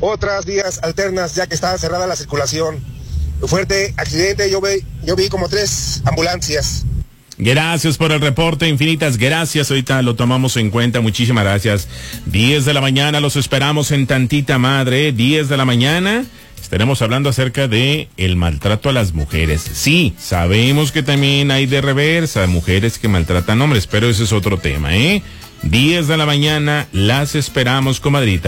otras vías alternas, ya que está cerrada la circulación. Fuerte accidente, yo vi como 3 ambulancias. Gracias por el reporte, infinitas gracias, ahorita lo tomamos en cuenta, muchísimas gracias. 10 de la mañana, los esperamos en Tantita Madre, 10 de la mañana, estaremos hablando acerca de el maltrato a las mujeres. Sí, sabemos que también hay de reversa, mujeres que maltratan hombres, pero ese es otro tema, 10 de la mañana, las esperamos, comadrita.